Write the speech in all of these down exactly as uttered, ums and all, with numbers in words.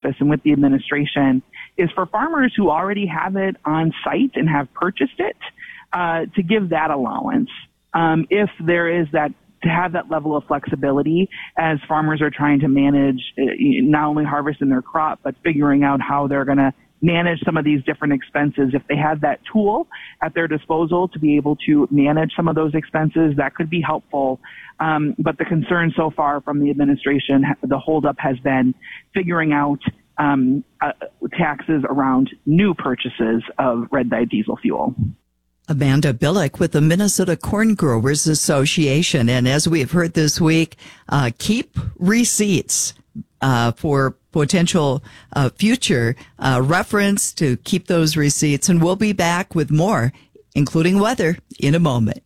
office and with the administration is for farmers who already have it on site and have purchased it, uh, to give that allowance. Um, if there is that, to have that level of flexibility as farmers are trying to manage uh, not only harvesting their crop, but figuring out how they're going to manage some of these different expenses. If they have that tool at their disposal to be able to manage some of those expenses, that could be helpful. Um, but the concern so far from the administration, the holdup has been figuring out um, uh, taxes around new purchases of red dye diesel fuel. Amanda Billick with the Minnesota Corn Growers Association. And as we've heard this week, uh, keep receipts uh, for potential uh, future uh, reference to keep those receipts. And we'll be back with more, including weather, in a moment.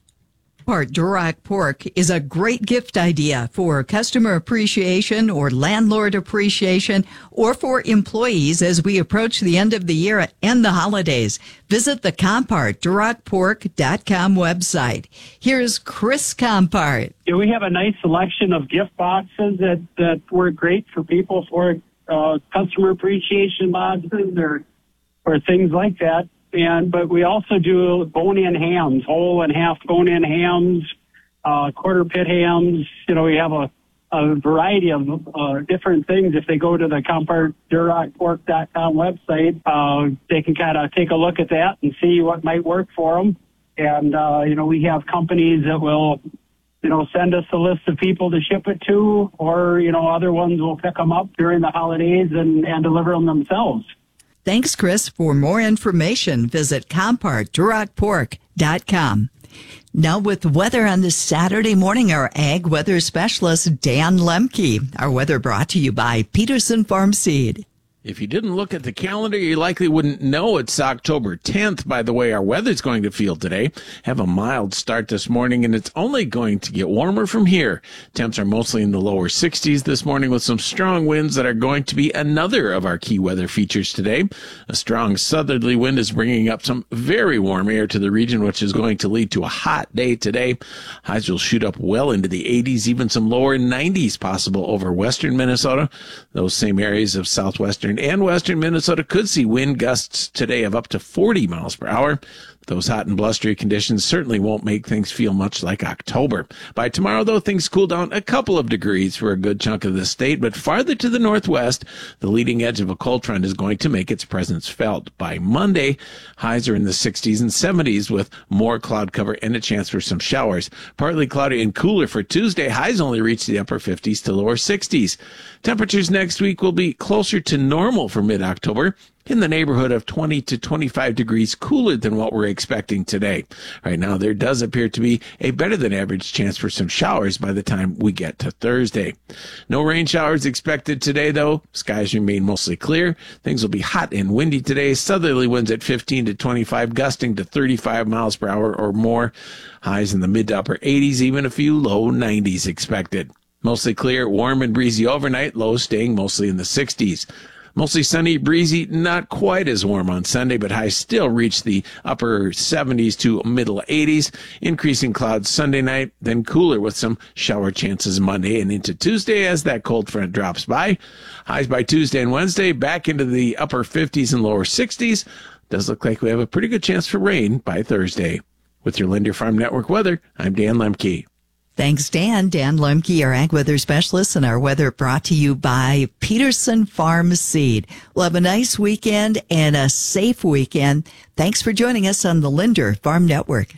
Part Duroc Pork is a great gift idea for customer appreciation or landlord appreciation or for employees as we approach the end of the year and the holidays. Visit the Compart Duroc Pork dot com website. Here's Chris Compart. Yeah, we have a nice selection of gift boxes that, that work great for people for uh, customer appreciation boxes or, or things like that. And, but we also do bone-in hams, whole and half bone-in hams, uh, quarter pit hams. You know, we have a, a variety of uh, different things. If they go to the Compart Duroc Pork dot com website, uh, they can kind of take a look at that and see what might work for them. And, uh, you know, we have companies that will, you know, send us a list of people to ship it to, or, you know, other ones will pick them up during the holidays and, and deliver them themselves. Thanks, Chris. For more information, visit Compart Duroc Pork dot com. Now with weather on this Saturday morning, our ag weather specialist, Dan Lemke. Our weather brought to you by Peterson Farm Seed. If you didn't look at the calendar, you likely wouldn't know it's October tenth by the way our weather's going to feel today. Have a mild start this morning, and it's only going to get warmer from here. Temps are mostly in the lower sixties this morning with some strong winds that are going to be another of our key weather features today. A strong southerly wind is bringing up some very warm air to the region, which is going to lead to a hot day today. Highs will shoot up well into the eighties, even some lower nineties possible over western Minnesota. Those same areas of southwestern and western Minnesota could see wind gusts today of up to forty miles per hour. Those hot and blustery conditions certainly won't make things feel much like October. By tomorrow, though, things cool down a couple of degrees for a good chunk of the state, but farther to the northwest, the leading edge of a cold front is going to make its presence felt. By Monday, highs are in the sixties and seventies with more cloud cover and a chance for some showers. Partly cloudy and cooler for Tuesday. Highs only reach the upper fifties to lower sixties. Temperatures next week will be closer to normal for mid-October, in the neighborhood of twenty to twenty-five degrees cooler than what we're expecting today. Right now, there does appear to be a better than average chance for some showers by the time we get to Thursday. No rain showers expected today, though. Skies remain mostly clear. Things will be hot and windy today. Southerly winds at fifteen to twenty-five, gusting to thirty-five miles per hour or more. Highs in the mid to upper eighties, even a few low nineties expected. Mostly clear, warm and breezy overnight, lows staying mostly in the sixties. Mostly sunny, breezy, not quite as warm on Sunday, but highs still reach the upper seventies to middle eighties. Increasing clouds Sunday night, then cooler with some shower chances Monday and into Tuesday as that cold front drops by. Highs by Tuesday and Wednesday back into the upper fifties and lower sixties. Does look like we have a pretty good chance for rain by Thursday. With your Linder Farm Network weather, I'm Dan Lemke. Thanks, Dan. Dan Lemke, our ag weather specialist, and our weather brought to you by Peterson Farm Seed. We'll have a nice weekend and a safe weekend. Thanks for joining us on the Linder Farm Network.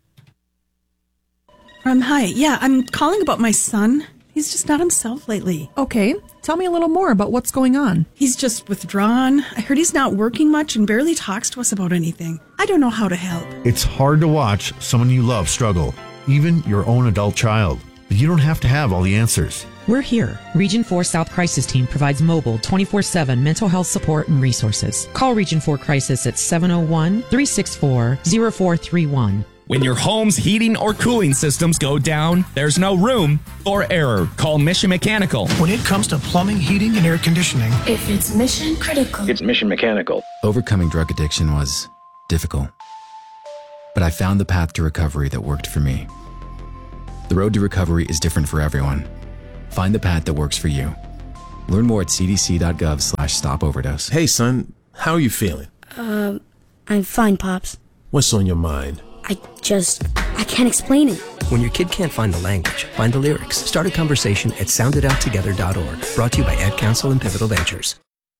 Um, hi. Yeah, I'm calling about my son. He's just not himself lately. Okay. Tell me a little more about what's going on. He's just withdrawn. I heard he's not working much and barely talks to us about anything. I don't know how to help. It's hard to watch someone you love struggle, even your own adult child. But you don't have to have all the answers. We're here. Region four South Crisis Team provides mobile twenty-four seven mental health support and resources. Call Region four Crisis at seven oh one, three six four, oh four three one. When your home's heating or cooling systems go down, there's no room for error. Call Mission Mechanical. When it comes to plumbing, heating, and air conditioning, if it's mission critical, it's Mission Mechanical. Overcoming drug addiction was difficult, but I found the path to recovery that worked for me. The road to recovery is different for everyone. Find the path that works for you. Learn more at cdc.gov slash stop overdose. Hey, son, how are you feeling? Uh, I'm fine, Pops. What's on your mind? I just, I can't explain it. When your kid can't find the language, find the lyrics. Start a conversation at sound it out together dot org. Brought to you by Ad Council and Pivotal Ventures.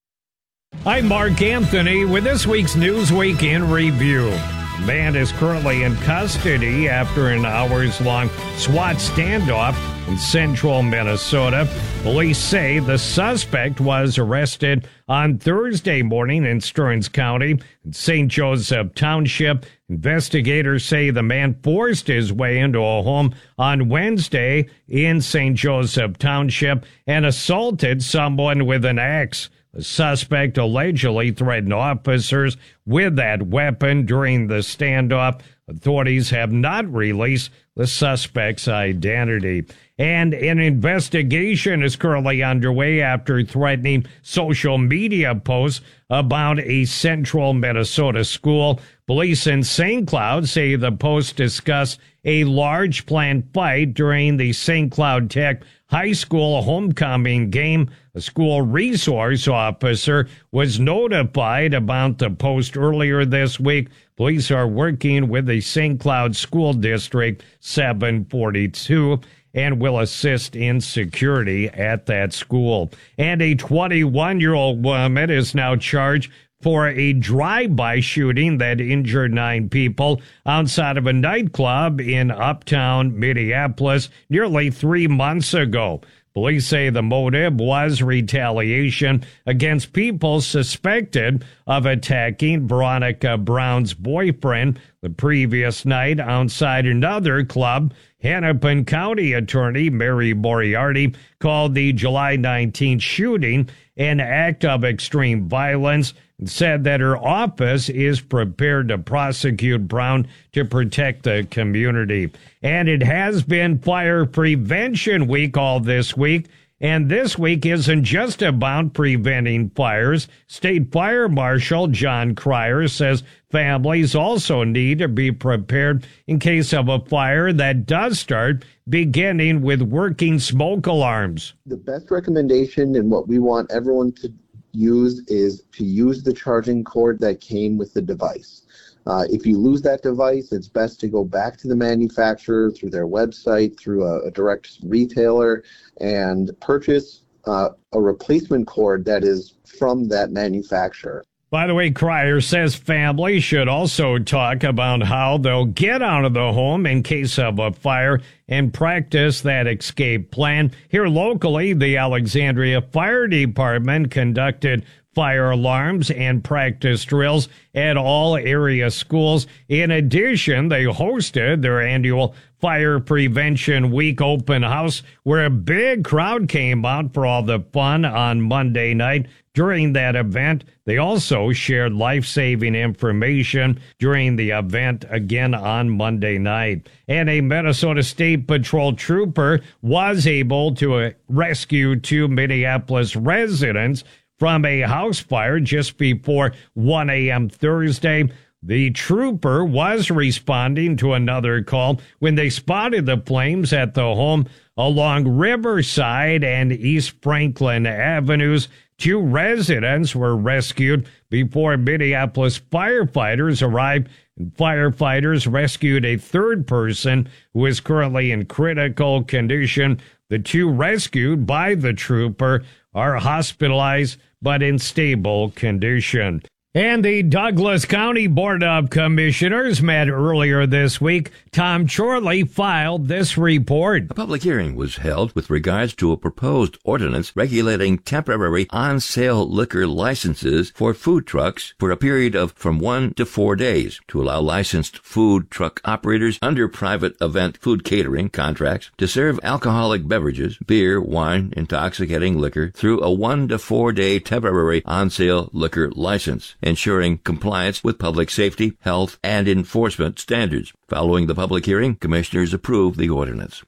I'm Mark Anthony with this week's Newsweek in Review. A man is currently in custody after an hours-long SWAT standoff in central Minnesota. Police say the suspect was arrested on Thursday morning in Stearns County in Saint Joseph Township. Investigators say the man forced his way into a home on Wednesday in Saint Joseph Township and assaulted someone with an axe. The suspect allegedly threatened officers with that weapon during the standoff. Authorities have not released the suspect's identity. And an investigation is currently underway after threatening social media posts about a central Minnesota school. Police in Saint Cloud say the posts discuss a large planned fight during the Saint Cloud Tech High School homecoming game. A school resource officer was notified about the post earlier this week. Police are working with the Saint Cloud School District seven forty-two and will assist in security at that school. And a twenty-one-year-old woman is now charged for a drive-by shooting that injured nine people outside of a nightclub in uptown Minneapolis nearly three months ago. Police say the motive was retaliation against people suspected of attacking Veronica Brown's boyfriend the previous night outside another club. Hennepin County Attorney Mary Moriarty called the July nineteenth shooting an act of extreme violence and said that her office is prepared to prosecute Brown to protect the community. And it has been Fire Prevention Week all this week. And this week isn't just about preventing fires. State Fire Marshal John Cryer says families also need to be prepared in case of a fire that does start, beginning with working smoke alarms. The best recommendation and what we want everyone to use is to use the charging cord that came with the device. Uh, if you lose that device, it's best to go back to the manufacturer through their website, through a, a direct retailer, and purchase uh, a replacement cord that is from that manufacturer. By the way, Cryer says families should also talk about how they'll get out of the home in case of a fire and practice that escape plan. Here locally, the Alexandria Fire Department conducted fire alarms and practice drills at all area schools. In addition, they hosted their annual Fire Prevention Week open house, where a big crowd came out for all the fun on Monday night. During that event, they also shared life-saving information during the event again on Monday night. And a Minnesota State Patrol trooper was able to rescue two Minneapolis residents from a house fire just before one a.m. Thursday. The trooper was responding to another call when they spotted the flames at the home along Riverside and East Franklin Avenues. Two residents were rescued before Minneapolis firefighters arrived, and firefighters rescued a third person who is currently in critical condition. The two rescued by the trooper are hospitalized but in stable condition. And the Douglas County Board of Commissioners met earlier this week. Tom Chorley filed this report. A public hearing was held with regards to a proposed ordinance regulating temporary on-sale liquor licenses for food trucks for a period of from one to four days to allow licensed food truck operators under private event food catering contracts to serve alcoholic beverages, beer, wine, intoxicating liquor through a one to four day temporary on-sale liquor license, ensuring compliance with public safety, health, and enforcement standards. Following the public hearing, commissioners approved the ordinance.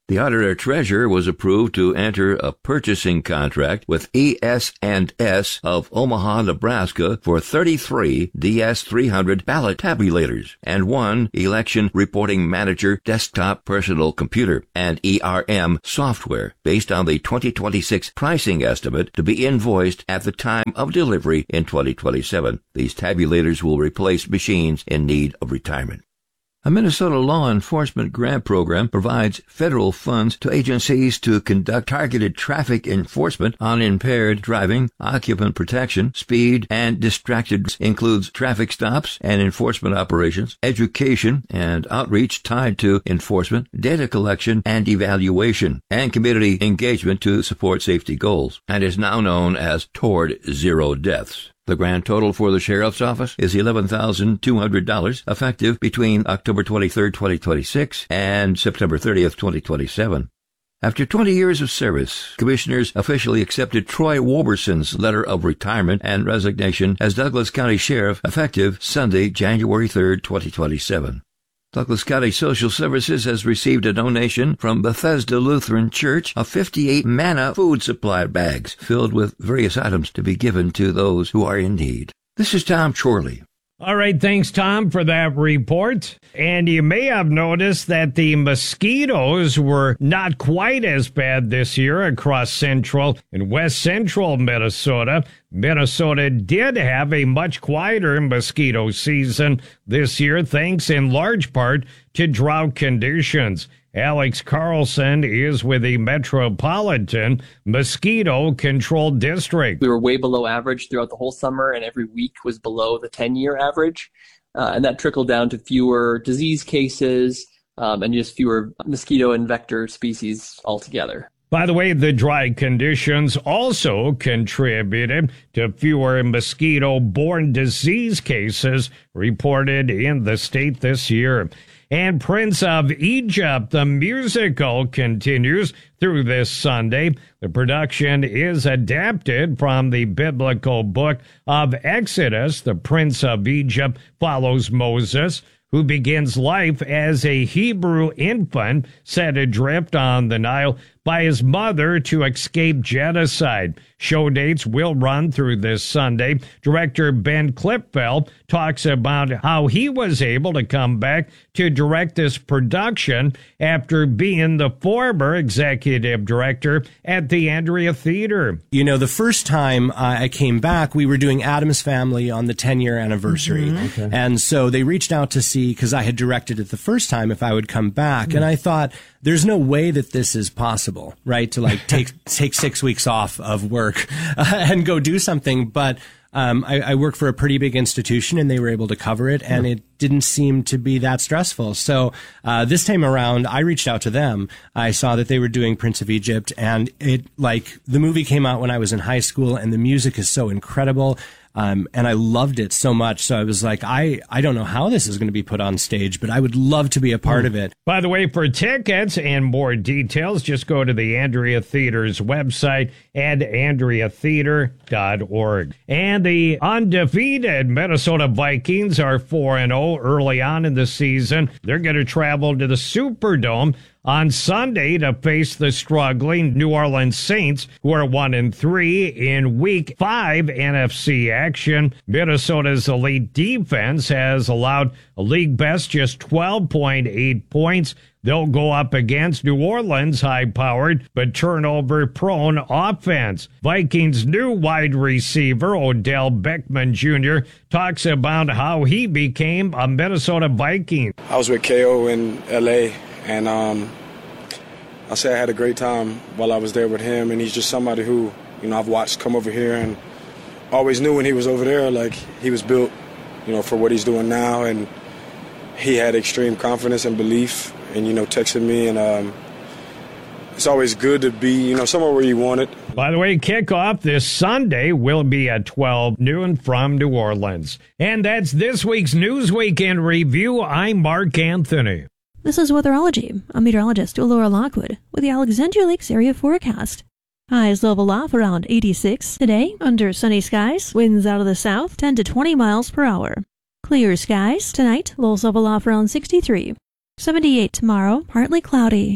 The auditor-treasurer was approved to enter a purchasing contract with E S and S of Omaha, Nebraska for thirty-three D S three hundred ballot tabulators and one election reporting manager desktop personal computer and E R M software based on the twenty twenty-six pricing estimate to be invoiced at the time of delivery in twenty twenty-seven. These tabulators will replace machines in need of retirement. A Minnesota law enforcement grant program provides federal funds to agencies to conduct targeted traffic enforcement on impaired driving, occupant protection, speed, and distracted. Includes traffic stops and enforcement operations, education and outreach tied to enforcement, data collection and evaluation, and community engagement to support safety goals, and is now known as Toward Zero Deaths. The grand total for the Sheriff's Office is eleven thousand two hundred dollars, effective between October twenty-third, twenty twenty-six and September thirtieth, twenty twenty-seven. After twenty years of service, commissioners officially accepted Troy Woberson's letter of retirement and resignation as Douglas County Sheriff, effective Sunday, January third, twenty twenty-seven. Douglas County Social Services has received a donation from Bethesda Lutheran Church of fifty-eight manna food supply bags filled with various items to be given to those who are in need. This is Tom Chorley. All right, thanks, Tom, for that report. And you may have noticed that the mosquitoes were not quite as bad this year across central and west central Minnesota. Minnesota did have a much quieter mosquito season this year, thanks in large part to drought conditions. Alex Carlson is with the Metropolitan Mosquito Control District. We were way below average throughout the whole summer, and every week was below the ten-year average. Uh, and that trickled down to fewer disease cases um, and just fewer mosquito and vector species altogether. By the way, the dry conditions also contributed to fewer mosquito-borne disease cases reported in the state this year. And Prince of Egypt, the musical, continues through this Sunday. The production is adapted from the biblical book of Exodus. The Prince of Egypt follows Moses, who begins life as a Hebrew infant set adrift on the Nile by his mother to escape genocide. Show dates will run through this Sunday. Director Ben Klipfeld talks about how he was able to come back to direct this production after being the former executive director at the Andrea Theater. You know, the first time I came back, we were doing Addams Family on the ten-year anniversary. Mm-hmm. Okay. And so they reached out to see, because I had directed it the first time, if I would come back. Mm-hmm. And I thought, there's no way that this is possible, right? To like take take six weeks off of work uh, and go do something. But um, I, I work for a pretty big institution, and they were able to cover it, and it didn't seem to be that stressful. So uh, this time around, I reached out to them. I saw that they were doing Prince of Egypt, and it like the movie came out when I was in high school, and the music is so incredible. Um, and I loved it so much. So I was like, I, I don't know how this is going to be put on stage, but I would love to be a part mm. of it. By the way, for tickets and more details, just go to the Andrea Theater's website at andrea theater dot org. And the undefeated Minnesota Vikings are four and oh early on in the season. They're going to travel to the Superdome on Sunday to face the struggling New Orleans Saints, who are one and three in Week Five N F C action. Minnesota's elite defense has allowed a league best just twelve point eight points. They'll go up against New Orleans' high-powered but turnover-prone offense. Vikings' new wide receiver, Odell Beckham Junior, talks about how he became a Minnesota Viking. I was with K O in L A, and um, I say I had a great time while I was there with him, and he's just somebody who, you know, I've watched come over here and always knew when he was over there, like, he was built, you know, for what he's doing now, and he had extreme confidence and belief, and, you know, texted me, and um, it's always good to be, you know, somewhere where you want it. By the way, kickoff this Sunday will be at twelve noon from New Orleans. And that's this week's Newsweek in Review. I'm Mark Anthony. This is Weatherology. I'm meteorologist Laura Lockwood with the Alexandria Lakes area forecast. Highs level off around eighty-six today under sunny skies. Winds out of the south ten to twenty miles per hour. Clear skies tonight. Lows level off around sixty-three. seventy-eight tomorrow. Partly cloudy.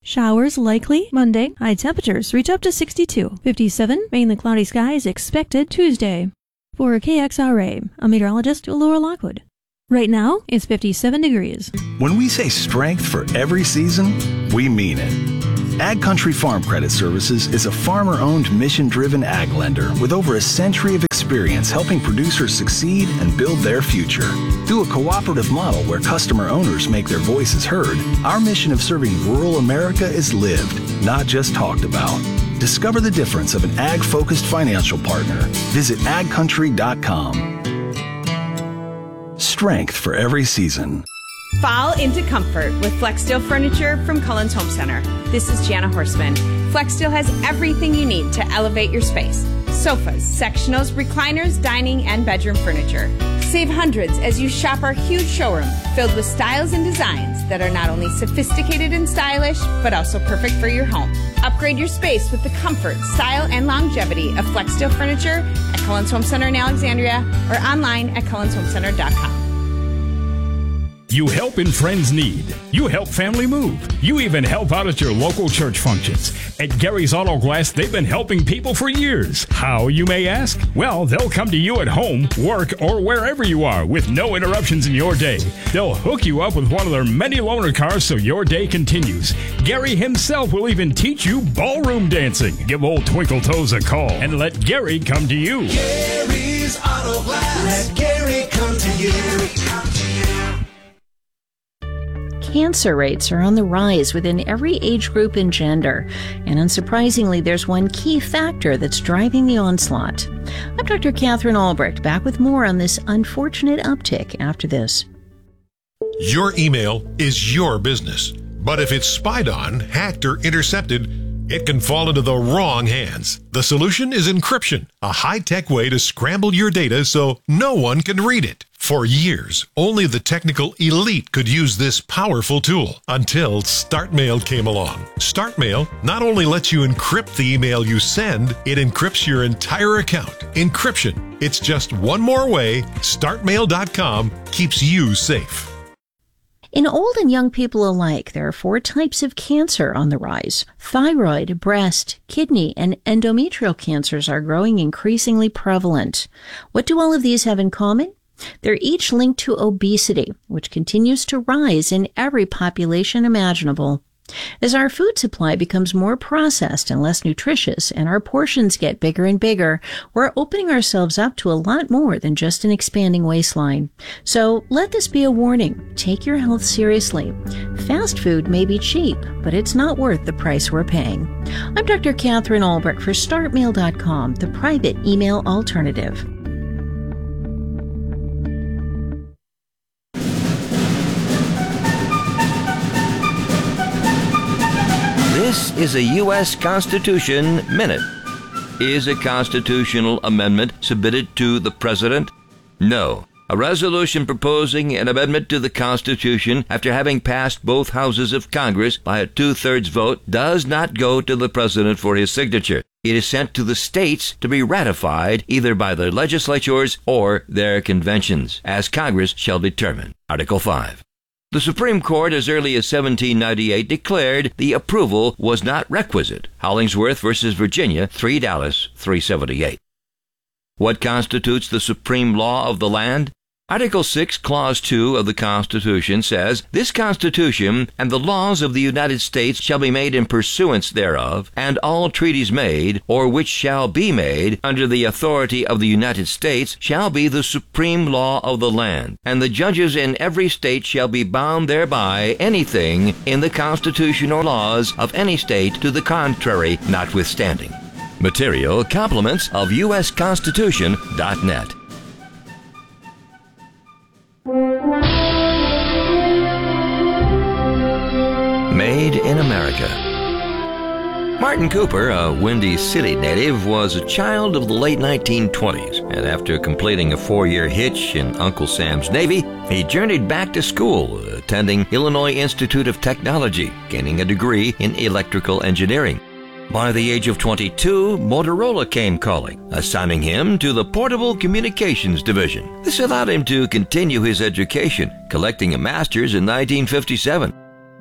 Showers likely Monday. High temperatures reach up to sixty-two. fifty-seven, mainly cloudy skies expected Tuesday. For K X R A, I'm meteorologist Laura Lockwood. Right now, it's fifty-seven degrees. When we say strength for every season, we mean it. Ag Country Farm Credit Services is a farmer-owned, mission-driven ag lender with over a century of experience helping producers succeed and build their future. Through a cooperative model where customer owners make their voices heard, our mission of serving rural America is lived, not just talked about. Discover the difference of an ag-focused financial partner. Visit ag country dot com. Strength for every season. Fall into comfort with FlexSteel furniture from Cullen's Home Center. This is Jana Horstman. FlexSteel has everything you need to elevate your space. Sofas, sectionals, recliners, dining, and bedroom furniture. Save hundreds as you shop our huge showroom filled with styles and designs that are not only sophisticated and stylish, but also perfect for your home. Upgrade your space with the comfort, style, and longevity of FlexSteel furniture at Cullen's Home Center in Alexandria or online at cullens home center dot com. You help in friends' need. You help family move. You even help out at your local church functions. At Gary's Auto Glass, they've been helping people for years. How, you may ask? Well, they'll come to you at home, work, or wherever you are with no interruptions in your day. They'll hook you up with one of their many loaner cars so your day continues. Gary himself will even teach you ballroom dancing. Give old Twinkle Toes a call and let Gary come to you. Gary's Auto Glass. Let Gary come to you. Come to you. Cancer rates are on the rise within every age group and gender, and unsurprisingly, there's one key factor that's driving the onslaught. I'm Doctor Catherine Albrecht, back with more on this unfortunate uptick after this. Your email is your business, but if it's spied on, hacked, or intercepted, it can fall into the wrong hands. The solution is encryption, a high-tech way to scramble your data so no one can read it. For years, only the technical elite could use this powerful tool until StartMail came along. StartMail not only lets you encrypt the email you send, it encrypts your entire account. Encryption. It's just one more way start mail dot com keeps you safe. In old and young people alike, there are four types of cancer on the rise. Thyroid, breast, kidney, and endometrial cancers are growing increasingly prevalent. What do all of these have in common? They're each linked to obesity, which continues to rise in every population imaginable. As our food supply becomes more processed and less nutritious, and our portions get bigger and bigger, we're opening ourselves up to a lot more than just an expanding waistline. So let this be a warning. Take your health seriously. Fast food may be cheap, but it's not worth the price we're paying. I'm Doctor Catherine Albrecht for start mail dot com, the private email alternative. This is a U S Constitution Minute. Is a constitutional amendment submitted to the President? No. A resolution proposing an amendment to the Constitution after having passed both houses of Congress by a two-thirds vote does not go to the President for his signature. It is sent to the states to be ratified either by their legislatures or their conventions, as Congress shall determine. Article five. The Supreme Court, as early as seventeen ninety-eight, declared the approval was not requisite. Hollingsworth versus Virginia, three Dallas, three seventy-eight. What constitutes the supreme law of the land? Article six, Clause two of the Constitution says, "This Constitution and the laws of the United States shall be made in pursuance thereof, and all treaties made, or which shall be made, under the authority of the United States, shall be the supreme law of the land, and the judges in every state shall be bound thereby, anything in the Constitution or laws of any state to the contrary notwithstanding." Material compliments of U S Constitution dot net. Made in America. Martin Cooper, a Windy City native, was a child of the late nineteen twenties, and after completing a four-year hitch in Uncle Sam's Navy, he journeyed back to school, attending Illinois Institute of Technology, gaining a degree in electrical engineering. By the age of twenty-two, Motorola came calling, assigning him to the Portable Communications Division. This allowed him to continue his education, collecting a master's in nineteen fifty-seven.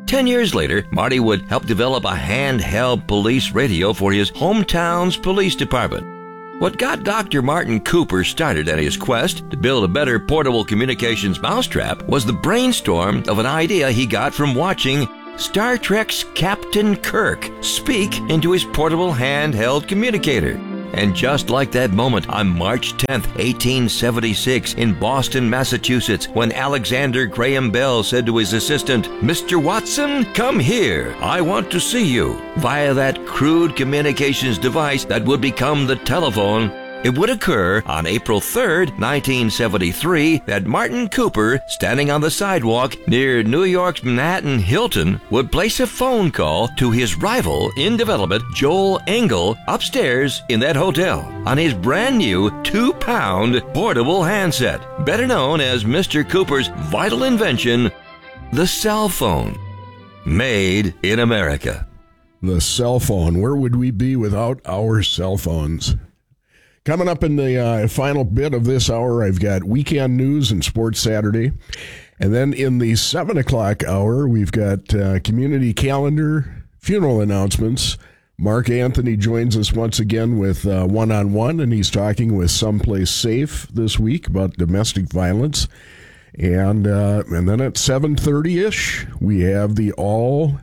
Ten years later, Marty would help develop a handheld police radio for his hometown's police department. What got Doctor Martin Cooper started at his quest to build a better portable communications mousetrap was the brainstorm of an idea he got from watching Star Trek's Captain Kirk speak into his portable handheld communicator. And just like that moment on March tenth, eighteen seventy-six in Boston, Massachusetts, when Alexander Graham Bell said to his assistant, "Mister Watson, come here. I want to see you," via that crude communications device that would become the telephone, it would occur on April third, nineteen seventy-three, that Martin Cooper, standing on the sidewalk near New York's Manhattan Hilton, would place a phone call to his rival in development, Joel Engel, upstairs in that hotel on his brand new two-pound portable handset, better known as Mister Cooper's vital invention, the cell phone. Made in America. The cell phone. Where would we be without our cell phones? Coming up in the uh, final bit of this hour, I've got weekend news and Sports Saturday. And then in the seven o'clock hour, we've got uh, community calendar, funeral announcements. Mark Anthony joins us once again with uh, one-on-one, and he's talking with Someplace Safe this week about domestic violence. And uh, and then at seven thirty-ish, we have the all,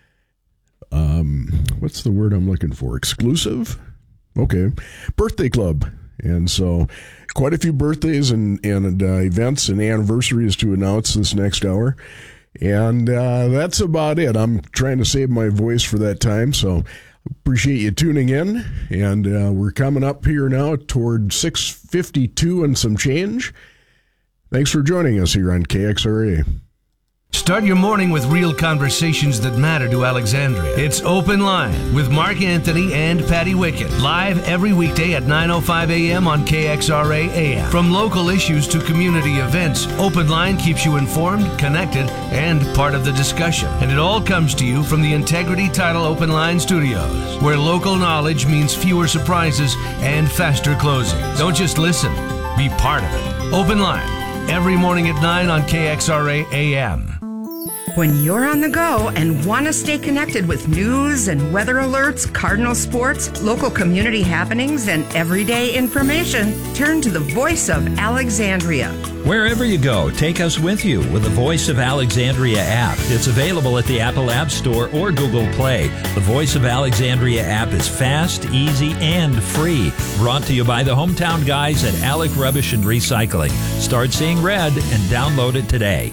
um, what's the word I'm looking for, exclusive? Okay, birthday club. And so quite a few birthdays and, and uh, events and anniversaries to announce this next hour. And uh, that's about it. I'm trying to save my voice for that time, so appreciate you tuning in. And uh, we're coming up here now toward six fifty-two and some change. Thanks for joining us here on K X R A. Start your morning with real conversations that matter to Alexandria. It's Open Line with Mark Anthony and Patty Wickett. Live every weekday at nine oh five a.m. on K X R A A M. From local issues to community events, Open Line keeps you informed, connected, and part of the discussion. And it all comes to you from the Integrity Title Open Line Studios, where local knowledge means fewer surprises and faster closing. Don't just listen, be part of it. Open Line, every morning at nine on K X R A A M. When you're on the go and want to stay connected with news and weather alerts, Cardinal sports, local community happenings, and everyday information, turn to the Voice of Alexandria. Wherever you go, take us with you with the Voice of Alexandria app. It's available at the Apple App Store or Google Play. The Voice of Alexandria app is fast, easy, and free. Brought to you by the hometown guys at Alec Rubbish and Recycling. Start seeing red and download it today.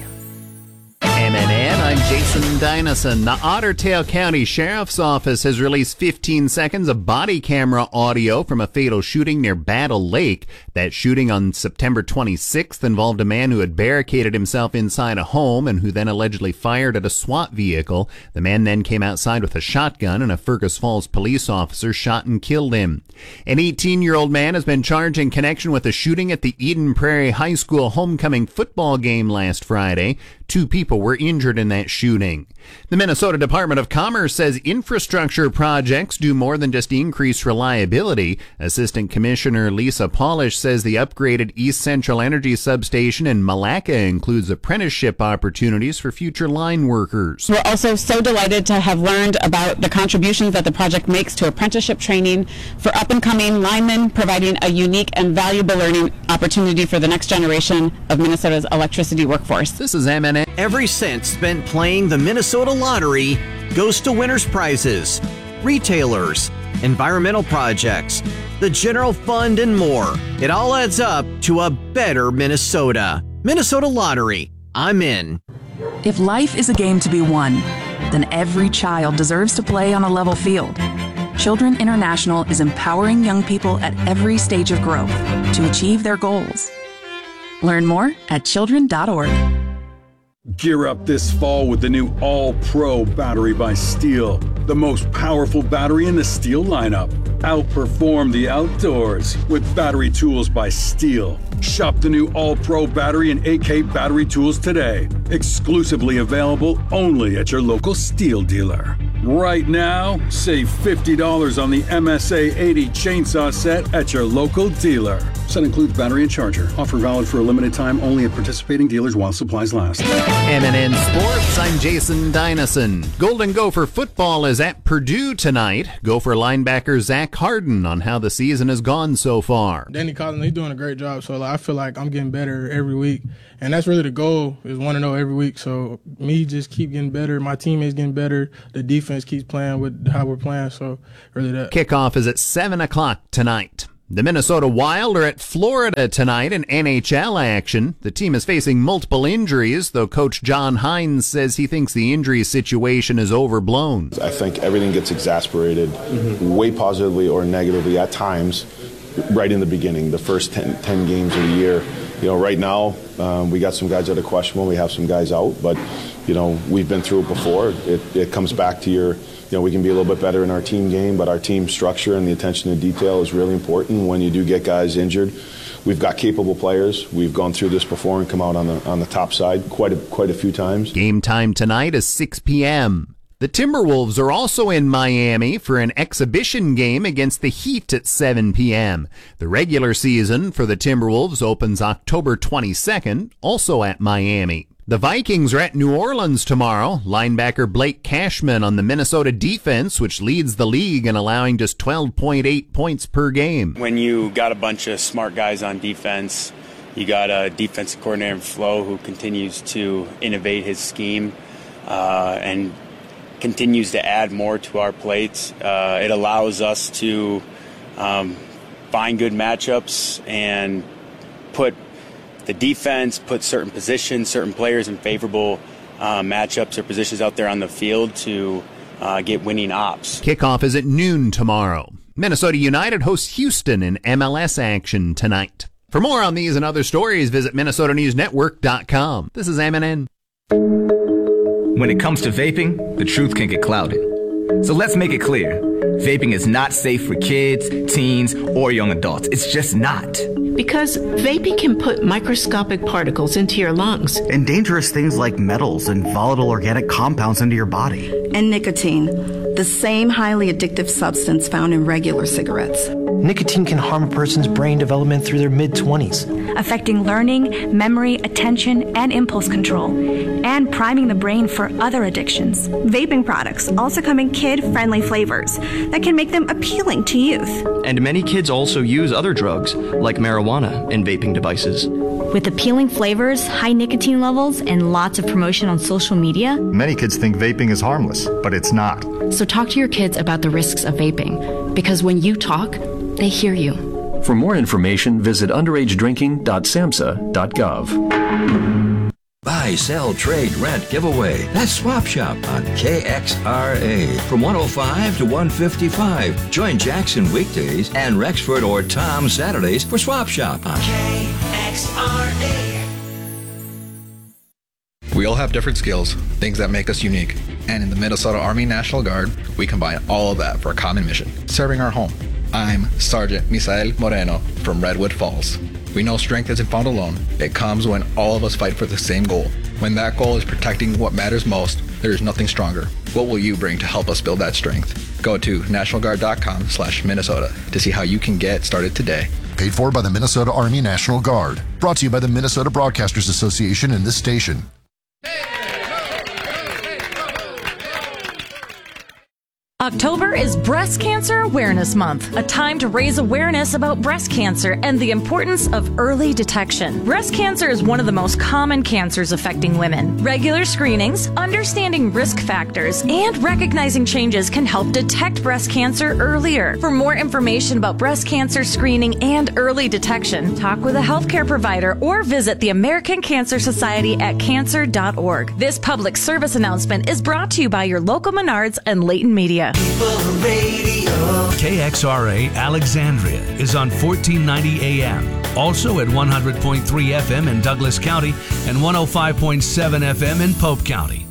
M N N, I'm Jason Dynison. The Otter Tail County Sheriff's Office has released fifteen seconds of body camera audio from a fatal shooting near Battle Lake. That shooting on September twenty-sixth involved a man who had barricaded himself inside a home and who then allegedly fired at a SWAT vehicle. The man then came outside with a shotgun, and a Fergus Falls police officer shot and killed him. An eighteen-year-old man has been charged in connection with a shooting at the Eden Prairie High School homecoming football game last Friday. Two people were injured in that shooting. The Minnesota Department of Commerce says infrastructure projects do more than just increase reliability. Assistant Commissioner Lisa Polish says the upgraded East Central Energy Substation in Malacca includes apprenticeship opportunities for future line workers. We're also so delighted to have learned about the contributions that the project makes to apprenticeship training for up-and-coming linemen, providing a unique and valuable learning opportunity for the next generation of Minnesota's electricity workforce. This is M N N. Every cent spent playing the Minnesota Lottery goes to winners' prizes, retailers, environmental projects, the general fund, and more. It all adds up to a better Minnesota. Minnesota Lottery. I'm in. If life is a game to be won, then every child deserves to play on a level field. Children International is empowering young people at every stage of growth to achieve their goals. Learn more at children dot org. Gear up this fall with the new All-Pro battery by Steel, the most powerful battery in the Steel lineup. Outperform the outdoors with battery tools by Steel. Shop the new All-Pro battery and A K battery tools today. Exclusively available only at your local Steel dealer. Right now, save fifty dollars on the M S A eighty chainsaw set at your local dealer. Set includes battery and charger. Offer valid for a limited time only at participating dealers while supplies last. M and N Sports, I'm Jason Dynason. Golden Gopher football is at Purdue tonight. Gopher linebacker Zach Harden on how the season has gone so far. Danny Collins, he's doing a great job, so like, I feel like I'm getting better every week. And that's really the goal, is one and oh every week. So me just keep getting better. My teammates getting better. The defense keeps playing with how we're playing, so really that. Kickoff is at seven o'clock tonight. The Minnesota Wild are at Florida tonight in N H L action. The team is facing multiple injuries, though Coach John Hines says he thinks the injury situation is overblown. I think everything gets exasperated mm-hmm. way positively or negatively at times right in the beginning, the first ten, ten games of the year. You know, right now um, we got some guys that are questionable. We have some guys out, but, you know, we've been through it before. It, it comes back to your... You know, we can be a little bit better in our team game, but our team structure and the attention to detail is really important when you do get guys injured. We've got capable players. We've gone through this before and come out on the on the top side quite a, quite a few times. Game time tonight is six p.m. The Timberwolves are also in Miami for an exhibition game against the Heat at seven p.m. The regular season for the Timberwolves opens October twenty-second, also at Miami. The Vikings are at New Orleans tomorrow. Linebacker Blake Cashman on the Minnesota defense, which leads the league in allowing just twelve point eight points per game. When you got a bunch of smart guys on defense, you got a defensive coordinator in Flo who continues to innovate his scheme uh, and continues to add more to our plates. Uh, it allows us to um, find good matchups and put the defense, put certain positions, certain players in favorable uh, matchups or positions out there on the field to uh, get winning ops. Kickoff is at noon tomorrow. Minnesota United hosts Houston in M L S action tonight. For more on these and other stories, visit Minnesota News Network dot com. This is M and N. When it comes to vaping, the truth can get clouded. So let's make it clear. Vaping is not safe for kids, teens, or young adults. It's just not. Because vaping can put microscopic particles into your lungs. And dangerous things like metals and volatile organic compounds into your body. And nicotine, the same highly addictive substance found in regular cigarettes. Nicotine can harm a person's brain development through their mid-twenties. Affecting learning, memory, attention, and impulse control. And priming the brain for other addictions. Vaping products also come in kid-friendly flavors that can make them appealing to youth. And many kids also use other drugs, like marijuana, in vaping devices. With appealing flavors, high nicotine levels, and lots of promotion on social media, many kids think vaping is harmless, but it's not. So talk to your kids about the risks of vaping, because when you talk, they hear you. For more information, visit underage drinking dot samhsa dot gov. Buy, sell, trade, rent, giveaway. That's Swap Shop on K X R A. From one oh five to one fifty-five. Join Jackson weekdays and Rexford or Tom Saturdays for Swap Shop on K X R A. We all have different skills, things that make us unique. And in the Minnesota Army National Guard, we combine all of that for a common mission, serving our home. I'm Sergeant Misael Moreno from Redwood Falls. We know strength isn't found alone. It comes when all of us fight for the same goal. When that goal is protecting what matters most, there is nothing stronger. What will you bring to help us build that strength? Go to national guard dot com slash Minnesota to see how you can get started today. Paid for by the Minnesota Army National Guard. Brought to you by the Minnesota Broadcasters Association and this station. October is Breast Cancer Awareness Month, a time to raise awareness about breast cancer and the importance of early detection. Breast cancer is one of the most common cancers affecting women. Regular screenings, understanding risk factors, and recognizing changes can help detect breast cancer earlier. For more information about breast cancer screening and early detection, talk with a healthcare provider or visit the American Cancer Society at cancer dot org. This public service announcement is brought to you by your local Menards and Leighton Media. K X R A Alexandria is on fourteen ninety A M, also at one hundred point three F M in Douglas County and one oh five point seven F M in Pope County.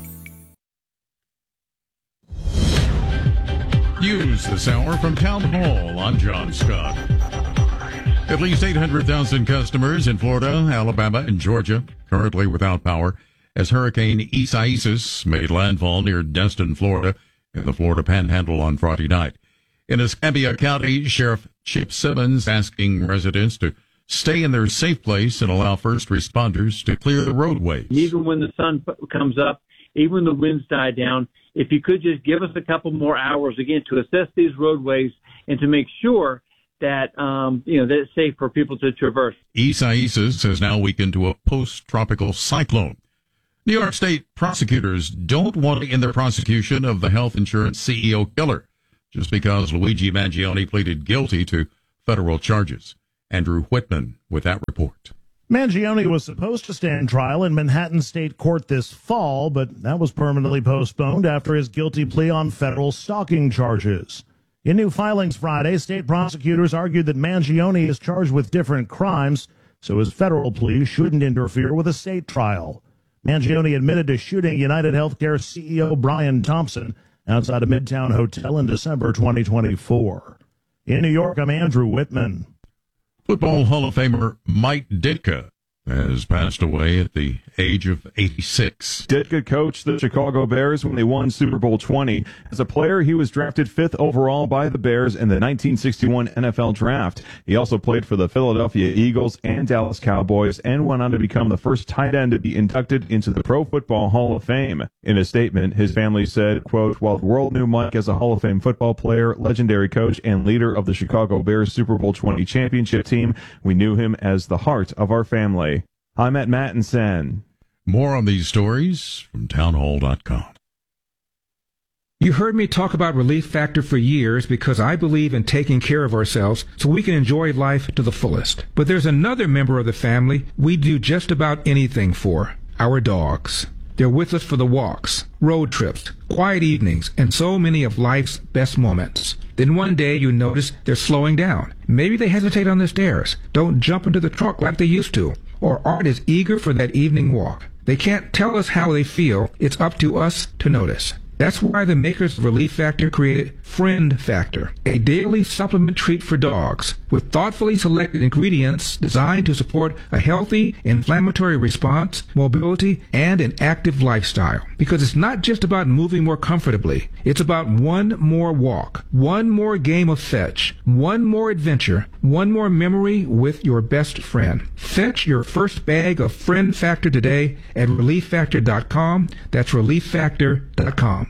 News this hour from Town Hall. I'm John Scott. At least eight hundred thousand customers in Florida, Alabama, and Georgia currently without power as Hurricane Isaias made landfall near Destin, Florida, in the Florida Panhandle on Friday night. In Escambia County, Sheriff Chip Simmons asking residents to stay in their safe place and allow first responders to clear the roadways. Even when the sun comes up, even when the winds die down, if you could just give us a couple more hours, again, to assess these roadways and to make sure that, um, you know, that it's safe for people to traverse. Isaias has now weakened to a post-tropical cyclone. New York State prosecutors don't want to end their prosecution of the health insurance C E O killer just because Luigi Mangione pleaded guilty to federal charges. Andrew Whitman with that report. Mangione was supposed to stand trial in Manhattan State Court this fall, but that was permanently postponed after his guilty plea on federal stalking charges. In new filings Friday, state prosecutors argued that Mangione is charged with different crimes, so his federal plea shouldn't interfere with a state trial. Mangione admitted to shooting United Healthcare C E O Brian Thompson outside a Midtown hotel in December twenty twenty-four. In New York, I'm Andrew Whitman. Football Hall of Famer Mike Ditka has passed away at the age of eighty-six. Ditka coached the Chicago Bears when they won Super Bowl twenty. As a player, he was drafted fifth overall by the Bears in the nineteen sixty-one N F L Draft. He also played for the Philadelphia Eagles and Dallas Cowboys and went on to become the first tight end to be inducted into the Pro Football Hall of Fame. In a statement, his family said, quote, "While the world knew Mike as a Hall of Fame football player, legendary coach, and leader of the Chicago Bears Super Bowl twenty championship team, we knew him as the heart of our family." I'm at Mattinson. More on these stories from townhall dot com. You heard me talk about Relief Factor for years because I believe in taking care of ourselves so we can enjoy life to the fullest. But there's another member of the family we do just about anything for, our dogs. They're with us for the walks, road trips, quiet evenings, and so many of life's best moments. Then one day you notice they're slowing down. Maybe they hesitate on the stairs, don't jump into the trunk like they used to, or aren't as eager for that evening walk. They can't tell us how they feel. It's up to us to notice. That's why the makers of Relief Factor created Friend Factor, a daily supplement treat for dogs with thoughtfully selected ingredients designed to support a healthy inflammatory response, mobility, and an active lifestyle. Because it's not just about moving more comfortably. It's about one more walk, one more game of fetch, one more adventure, one more memory with your best friend. Fetch your first bag of Friend Factor today at relief factor dot com. That's relief factor dot com.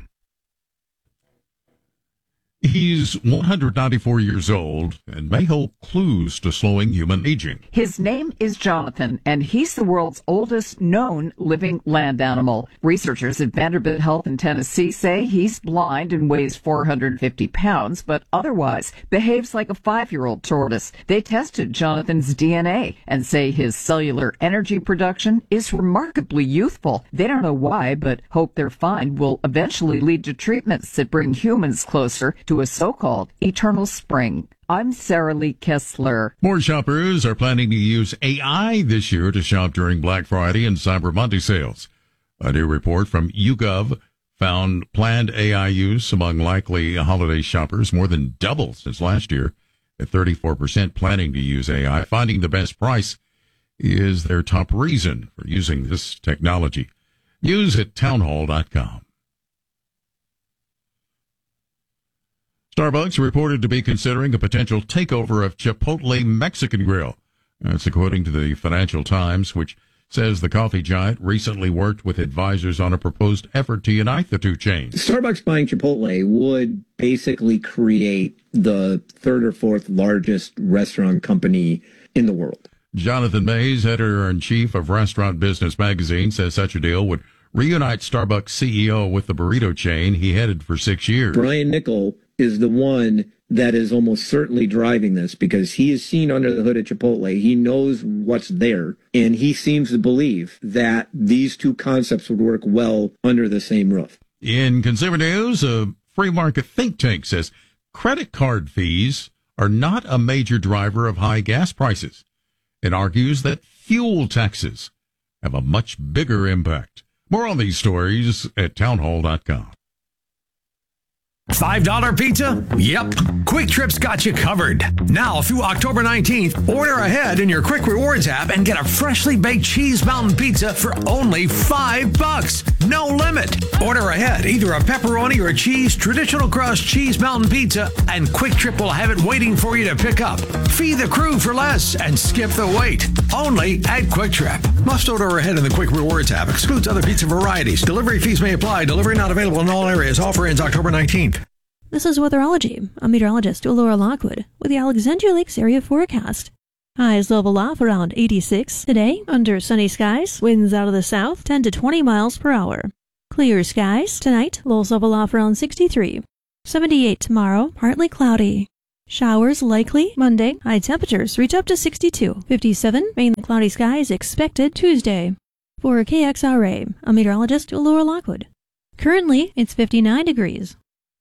He's one hundred ninety-four years old and may hold clues to slowing human aging. His name is Jonathan, and he's the world's oldest known living land animal. Researchers at Vanderbilt Health in Tennessee say he's blind and weighs four hundred fifty pounds, but otherwise behaves like a five-year-old tortoise. They tested Jonathan's D N A and say his cellular energy production is remarkably youthful. They don't know why, but hope their find will eventually lead to treatments that bring humans closer to a so-called eternal spring. I'm Sarah Lee Kessler. More shoppers are planning to use A I this year to shop during Black Friday and Cyber Monday sales. A new report from YouGov found planned A I use among likely holiday shoppers more than doubled since last year, at thirty-four percent planning to use A I. Finding the best price is their top reason for using this technology. News at townhall dot com. Starbucks reported to be considering a potential takeover of Chipotle Mexican Grill. That's according to the Financial Times, which says the coffee giant recently worked with advisors on a proposed effort to unite the two chains. Starbucks buying Chipotle would basically create the third or fourth largest restaurant company in the world. Jonathan Mays, editor-in-chief of Restaurant Business Magazine, says such a deal would reunite Starbucks C E O with the burrito chain he headed for six years. Brian Niccol is the one that is almost certainly driving this because he is seen under the hood at Chipotle. He knows what's there, and he seems to believe that these two concepts would work well under the same roof. In consumer news, a free market think tank says credit card fees are not a major driver of high gas prices. It argues that fuel taxes have a much bigger impact. More on these stories at townhall dot com. five dollar pizza? Yep. Quick Trip's got you covered. Now through October nineteenth, order ahead in your Quick Rewards app and get a freshly baked cheese mountain pizza for only five bucks. no limit. Order ahead, either a pepperoni or cheese, traditional crust cheese mountain pizza, and Quick Trip will have it waiting for you to pick up. Feed the crew for less and skip the wait. Only at Quick Trip. Must order ahead in the Quick Rewards app. Excludes other pizza varieties. Delivery fees may apply. Delivery not available in all areas. Offer ends October nineteenth. This is Weatherology. I'm meteorologist Laura Lockwood with the Alexandria Lakes area forecast. Highs level off around eighty-six today, under sunny skies, winds out of the south, ten to twenty miles per hour. Clear skies tonight, lows level off around sixty-three. seventy-eight tomorrow, partly cloudy. Showers likely Monday, high temperatures reach up to sixty-two. fifty-seven, mainly cloudy skies expected Tuesday. For K X R A, I'm meteorologist Laura Lockwood. Currently, it's fifty-nine degrees.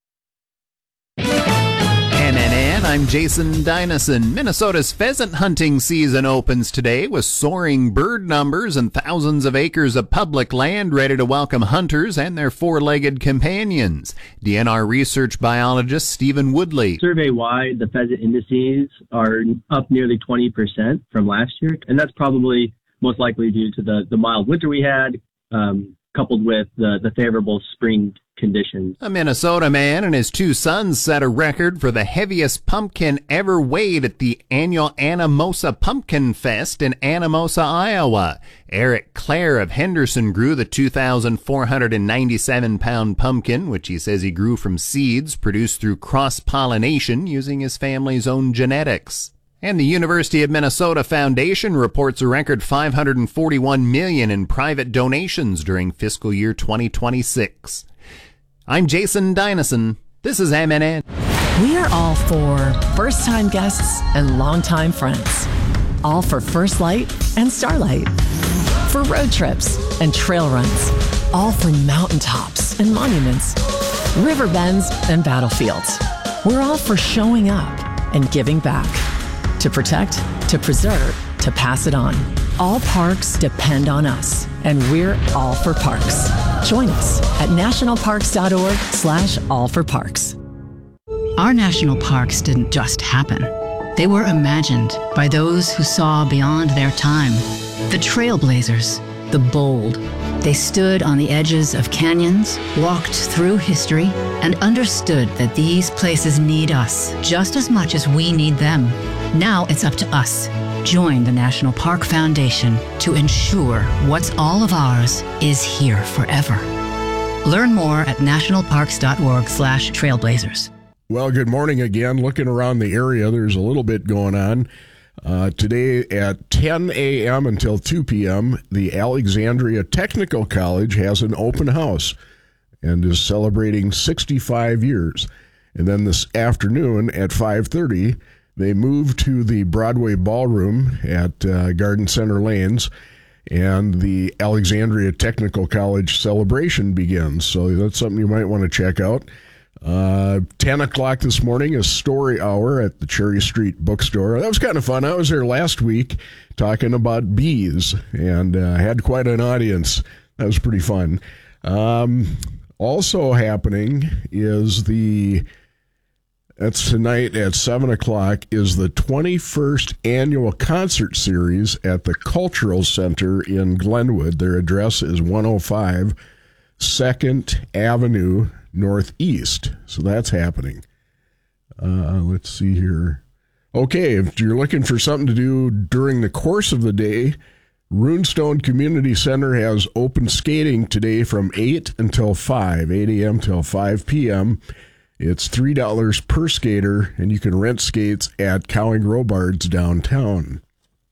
N N N, I'm Jason Dynison. Minnesota's pheasant hunting season opens today with soaring bird numbers and thousands of acres of public land ready to welcome hunters and their four-legged companions. D N R research biologist Stephen Woodley. Survey-wide, the pheasant indices are up nearly twenty percent from last year, and that's probably most likely due to the, the mild winter we had, um, coupled with the, the favorable spring conditions. A Minnesota man and his two sons set a record for the heaviest pumpkin ever weighed at the annual Anamosa Pumpkin Fest in Anamosa, Iowa. Eric Clare of Henderson grew the two thousand four hundred ninety-seven pound pumpkin, which he says he grew from seeds produced through cross-pollination using his family's own genetics. And the University of Minnesota Foundation reports a record five hundred forty-one million dollars in private donations during fiscal year twenty twenty-six. I'm Jason Dynison. This is M N N. We are all for first-time guests and longtime friends. All for First Light and Starlight. For road trips and trail runs. All for mountaintops and monuments. River bends and battlefields. We're all for showing up and giving back. To protect, to preserve, to pass it on. All parks depend on us, and we're all for parks. Join us at nationalparks.org slash all for parks. Our national parks didn't just happen. They were imagined by those who saw beyond their time. The trailblazers, the bold. They stood on the edges of canyons, walked through history, and understood that these places need us just as much as we need them. Now it's up to us. Join the National Park Foundation to ensure what's all of ours is here forever. Learn more at nationalparks.org slash trailblazers. Well, good morning again. Looking around the area, there's a little bit going on. Uh, today at ten a.m. until two p.m., the Alexandria Technical College has an open house and is celebrating sixty-five years. And then this afternoon at five thirty, they move to the Broadway Ballroom at uh, Garden Center Lanes, and the Alexandria Technical College celebration begins. So that's something you might want to check out. Uh, ten o'clock this morning is Story Hour at the Cherry Street Bookstore. That was kind of fun. I was there last week talking about bees, and uh, had quite an audience. That was pretty fun. Um, also happening is the, that's tonight at seven o'clock, is the twenty-first annual concert series at the Cultural Center in Glenwood. Their address is one oh five second Avenue Northeast. So that's happening. Uh, let's see here. Okay, if you're looking for something to do during the course of the day, Runestone Community Center has open skating today from eight until five, eight a.m. till five p.m. It's three dollars per skater, and you can rent skates at Cowing Robards downtown.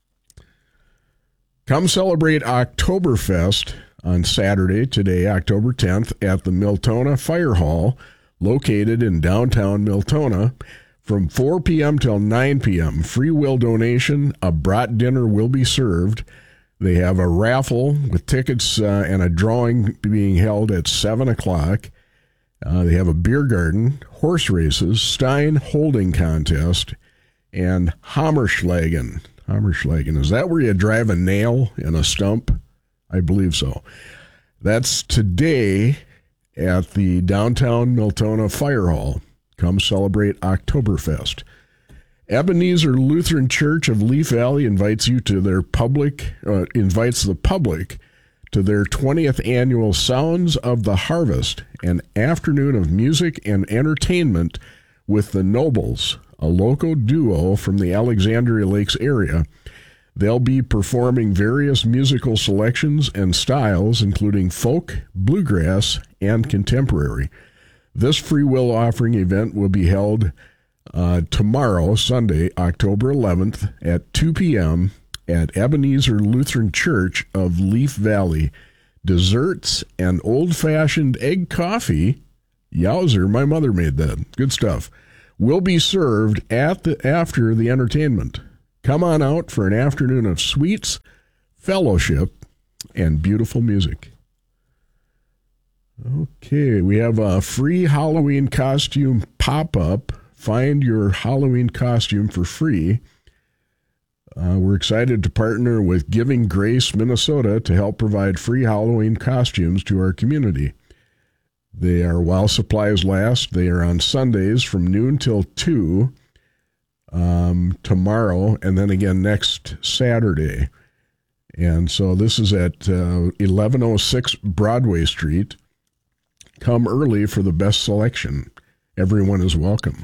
Come celebrate Oktoberfest on Saturday, today, October tenth, at the Miltona Fire Hall, located in downtown Miltona, from four p.m. till nine p.m. Free will donation, a brat dinner will be served. They have a raffle with tickets uh, and a drawing being held at seven o'clock. Uh, they have a beer garden, horse races, Stein holding contest, and Hammerschlagen. Hammerschlagen, is that where you drive a nail in a stump? I believe so. That's today at the downtown Miltona Fire Hall. Come celebrate Oktoberfest. Ebenezer Lutheran Church of Leaf Valley invites you to their public, uh, invites the public to their twentieth annual Sounds of the Harvest, an afternoon of music and entertainment with the Nobles, a local duo from the Alexandria Lakes area. They'll be performing various musical selections and styles, including folk, bluegrass, and contemporary. This free will offering event will be held uh, tomorrow, Sunday, October eleventh at two p.m. at Ebenezer Lutheran Church of Leaf Valley. Desserts and old-fashioned egg coffee, yowzer, my mother made that, good stuff, will be served at the after the entertainment. Come on out for an afternoon of sweets, fellowship, and beautiful music. Okay, we have a free Halloween costume pop-up. Find your Halloween costume for free. Uh, we're excited to partner with Giving Grace Minnesota to help provide free Halloween costumes to our community. They are while supplies last. They are on Sundays from noon till two. Um, tomorrow, and then again next Saturday. And so this is at uh, eleven oh six Broadway Street. Come early for the best selection. Everyone is welcome.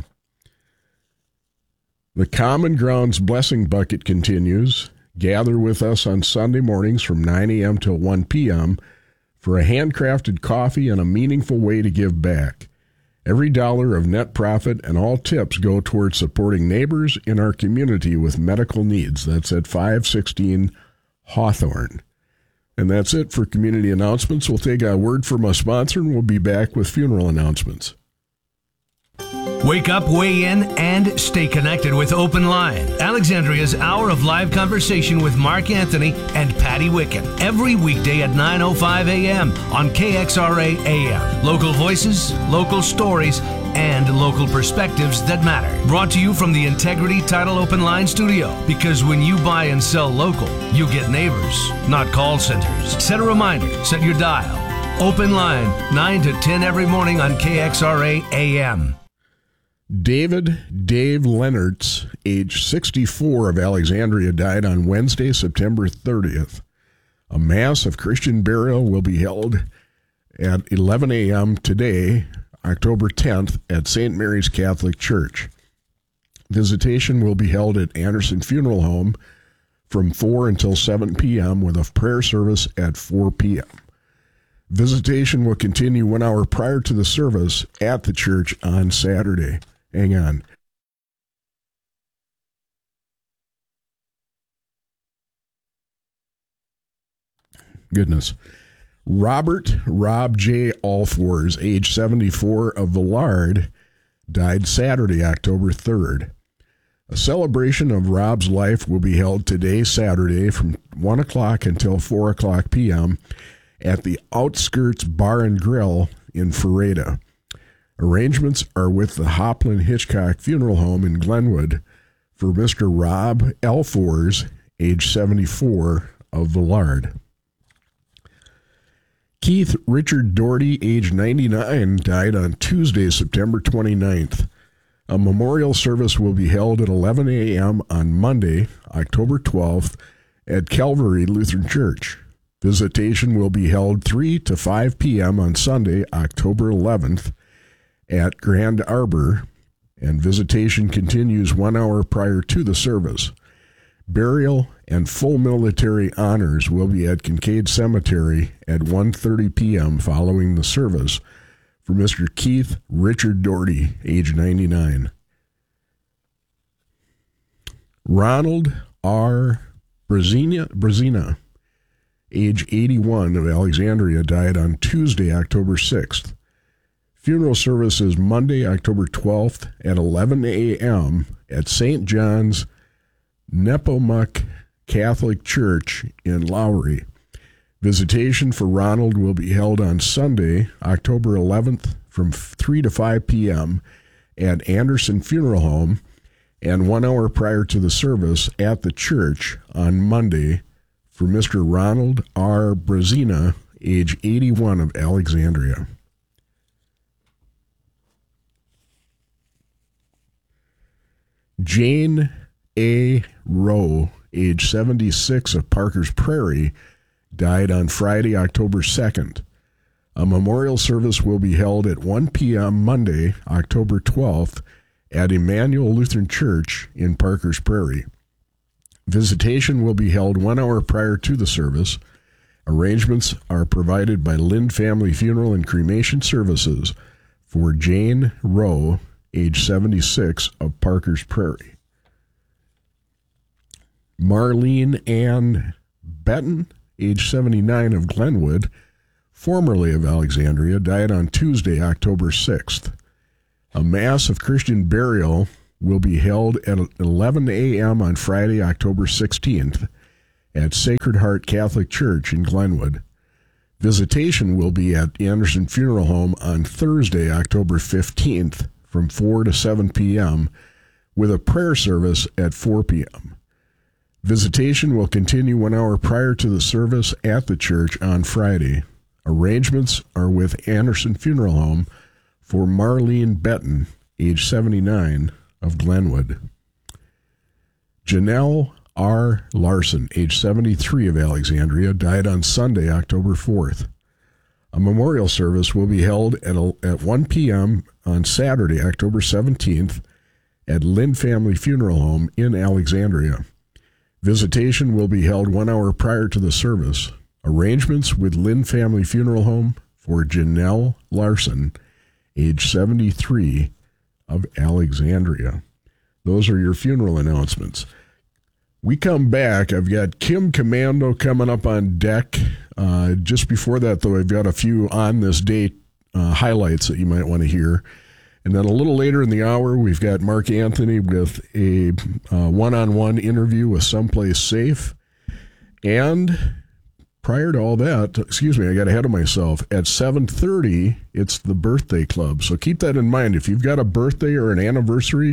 The Common Grounds Blessing Bucket continues. Gather with us on Sunday mornings from nine a.m. till one p.m. for a handcrafted coffee and a meaningful way to give back. Every dollar of net profit and all tips go towards supporting neighbors in our community with medical needs. That's at five sixteen Hawthorne. And that's it for community announcements. We'll take a word from a sponsor, and we'll be back with funeral announcements. Wake up, weigh in, and stay connected with Open Line, Alexandria's hour of live conversation with Mark Anthony and Patty Wicken. Every weekday at nine oh five a.m. on K X R A A M. Local voices, local stories, and local perspectives that matter. Brought to you from the Integrity Title Open Line studio. Because when you buy and sell local, you get neighbors, not call centers. Set a reminder, set your dial. Open Line, nine to ten every morning on K X R A A M. David Dave Leonards, age sixty-four, of Alexandria, died on Wednesday, September thirtieth. A mass of Christian burial will be held at eleven a.m. today, October tenth, at Saint Mary's Catholic Church. Visitation will be held at Anderson Funeral Home from four until seven p.m. with a prayer service at four p.m. Visitation will continue one hour prior to the service at the church on Saturday. Hang on. Goodness. Robert Rob J. Alfors, age seventy-four, of Villard, died Saturday, October third. A celebration of Rob's life will be held today, Saturday, from one o'clock until four o'clock p.m. at the Outskirts Bar and Grill in Ferreta. Arrangements are with the Hopland Hitchcock Funeral Home in Glenwood for Mister Rob Alfors, age seventy-four, of Villard. Keith Richard Doherty, age ninety-nine, died on Tuesday, September twenty-ninth. A memorial service will be held at eleven a.m. on Monday, October twelfth, at Calvary Lutheran Church. Visitation will be held three to five p.m. on Sunday, October eleventh, at Grand Arbor, and visitation continues one hour prior to the service. Burial and full military honors will be at Kincaid Cemetery at one thirty p.m. following the service for Mister Keith Richard Doherty, age ninety-nine. Ronald R. Brazina, Brazina, age eighty-one, of Alexandria, died on Tuesday, October sixth. Funeral service is Monday, October twelfth at eleven a.m. at Saint John's Nepomuk Catholic Church in Lowry. Visitation for Ronald will be held on Sunday, October eleventh, from three to five p.m. at Anderson Funeral Home, and one hour prior to the service at the church on Monday for Mister Ronald R. Brazina, age eighty-one, of Alexandria. Jane A. Rowe, age seventy-six, of Parker's Prairie, died on Friday, October second. A memorial service will be held at one p.m. Monday, October twelfth, at Emmanuel Lutheran Church in Parkers Prairie. Visitation will be held one hour prior to the service. Arrangements are provided by Lind Family Funeral and Cremation Services for Jane Rowe, age seventy-six, of Parkers Prairie. Marlene Ann Benton, age seventy-nine, of Glenwood, formerly of Alexandria, died on Tuesday, October sixth. A Mass of Christian burial will be held at eleven a.m. on Friday, October sixteenth, at Sacred Heart Catholic Church in Glenwood. Visitation will be at Anderson Funeral Home on Thursday, October fifteenth, from four to seven p.m., with a prayer service at four p.m. Visitation will continue one hour prior to the service at the church on Friday. Arrangements are with Anderson Funeral Home for Marlene Benton, age seventy-nine, of Glenwood. Janelle R. Larson, age seventy-three, of Alexandria, died on Sunday, October fourth. A memorial service will be held at, at one p.m. on Saturday, October seventeenth, at Lind Family Funeral Home in Alexandria. Visitation will be held one hour prior to the service. Arrangements with Lind Family Funeral Home for Janelle Larson, age seventy-three, of Alexandria. Those are your funeral announcements. We come back. I've got Kim Commando coming up on deck. Uh, just before that, though, I've got a few on this date uh, highlights that you might want to hear. And then a little later in the hour, we've got Mark Anthony with a uh, one-on-one interview with Someplace Safe. And prior to all that, excuse me, I got ahead of myself. At seven thirty, it's the birthday club. So keep that in mind. If you've got a birthday or an anniversary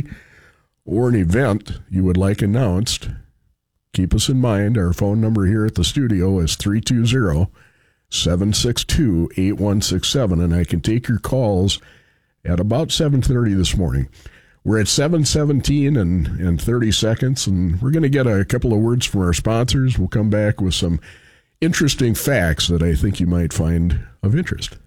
or an event you would like announced, keep us in mind. Our phone number here at the studio is three two zero, seven six two, eight one six seven, and I can take your calls at about seven thirty this morning. We're at seven seventeen and, and thirty seconds, and we're going to get a couple of words from our sponsors. We'll come back with some interesting facts that I think you might find of interest.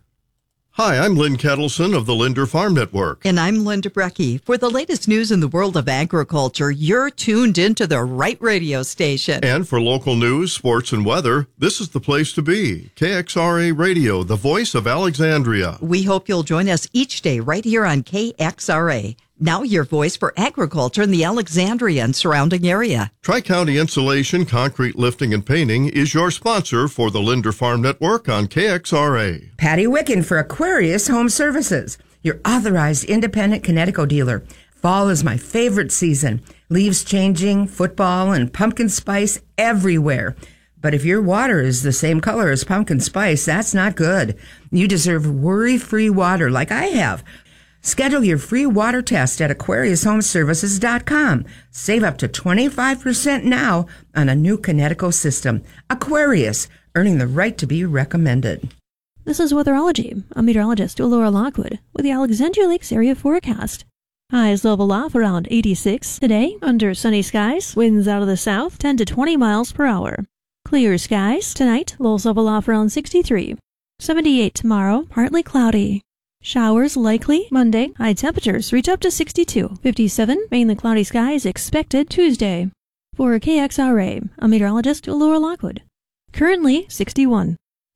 Hi, I'm Lynn Kettleson of the Linder Farm Network. And I'm Linda Brecky. For the latest news in the world of agriculture, you're tuned into the right radio station. And for local news, sports, and weather, this is the place to be. K X R A Radio, the voice of Alexandria. We hope you'll join us each day right here on K X R A. Now your voice for agriculture in the Alexandria and surrounding area. Tri-County Insulation, Concrete Lifting and Painting is your sponsor for the Linder Farm Network on K X R A. Patty Wicken for Aquarius Home Services, your authorized independent Connecticut dealer. Fall is my favorite season. Leaves changing, football, and pumpkin spice everywhere. But if your water is the same color as pumpkin spice, that's not good. You deserve worry-free water like I have. Schedule your free water test at aquarius home services dot com. Save up to twenty-five percent now on a new Connecticut system. Aquarius, earning the right to be recommended. This is Weatherology. I'm meteorologist Laura Lockwood with the Alexandria Lakes area forecast. Highs level off around eighty-six today, under sunny skies, winds out of the south ten to twenty miles per hour. Clear skies tonight, lows level off around sixty-three. seventy-eight tomorrow, partly cloudy. Showers likely Monday. High temperatures reach up to sixty-two. fifty-seven, mainly cloudy skies expected Tuesday. For K X R A, I'm meteorologist Laura Lockwood. Currently sixty-one.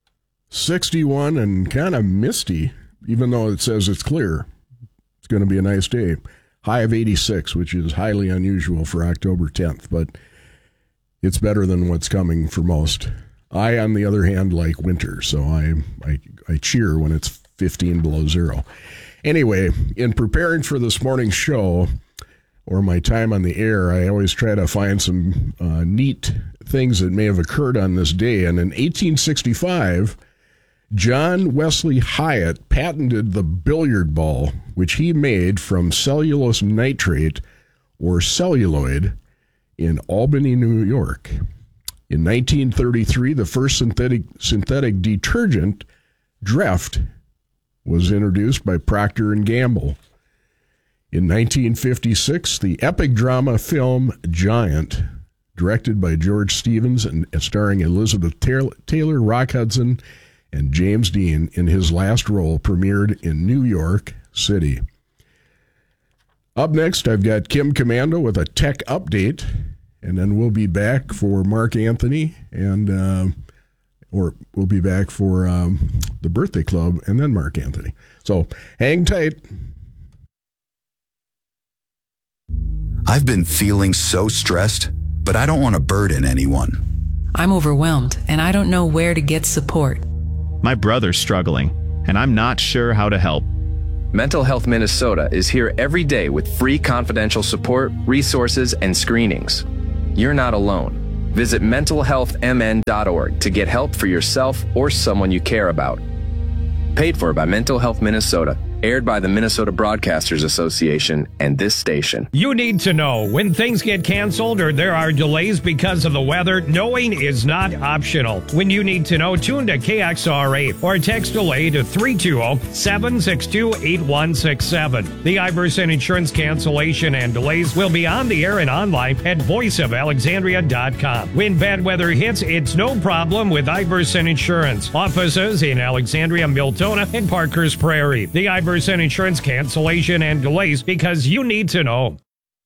sixty-one and kind of misty, even though it says it's clear. It's going to be a nice day. High of eighty-six, which is highly unusual for October tenth, but it's better than what's coming for most. I, on the other hand, like winter, so I, I, I cheer when it's fifteen below zero. Anyway, in preparing for this morning's show, or my time on the air, I always try to find some uh, neat things that may have occurred on this day. And in eighteen sixty-five, John Wesley Hyatt patented the billiard ball, which he made from cellulose nitrate, or celluloid, in Albany, New York. In nineteen thirty-three, the first synthetic synthetic detergent, Dreft, was introduced by Procter and Gamble. In nineteen fifty-six, the epic drama film Giant directed by George Stevens and starring Elizabeth Taylor, Rock Hudson, and James Dean in his last role, premiered in New York City. Up next, I've got Kim Komando with a tech update, and then we'll be back for Mark Anthony, and uh, or we'll be back for um, the Birthday Club, and then Mark Anthony. So hang tight. I've been feeling so stressed, but I don't want to burden anyone. I'm overwhelmed, and I don't know where to get support. My brother's struggling, and I'm not sure how to help. Mental Health Minnesota is here every day with free confidential support, resources, and screenings. You're not alone. Visit mental health m n dot org to get help for yourself or someone you care about. Paid for by Mental Health Minnesota. Aired by the Minnesota Broadcasters Association and this station. You need to know when things get canceled or there are delays because of the weather. Knowing is not optional. When you need to know, tune to K X R A or text delay to three two zero, seven six two, eight one six seven. The Iverson Insurance cancellation and delays will be on the air and online at voice of alexandria dot com. When bad weather hits, it's no problem with Iverson Insurance. Offices in Alexandria, Miltona, and Parker's Prairie. The Iverson Insurance cancellation and delays, because you need to know.